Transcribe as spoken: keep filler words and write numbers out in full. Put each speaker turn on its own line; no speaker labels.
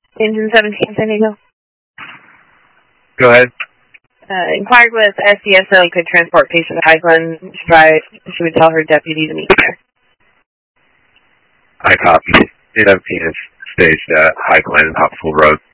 Engine seventeen, San Diego.
Go ahead.
Uh, inquired with S C S O and could transport patient to High Glen. She, tried, she would tell her deputy to meet there.
I copy. N M P is staged at High Glen and Hopkins Road.